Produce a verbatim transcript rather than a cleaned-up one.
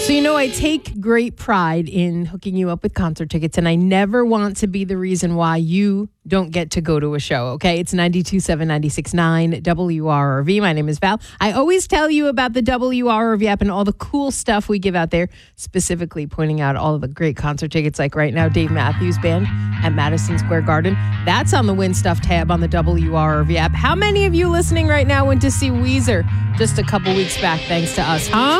So, you know, I take great pride in hooking you up with concert tickets, and I never want to be the reason why you don't get to go to a show, okay? It's ninety-two point seven, ninety-six point nine W R R V. My name is Val. I always tell you about the W R R V app and all the cool stuff we give out there, specifically pointing out all of the great concert tickets, like right now, Dave Matthews Band at Madison Square Garden. That's on the Win Stuff tab on the W R R V app. How many of you listening right now went to see Weezer just a couple weeks back, thanks to us, huh?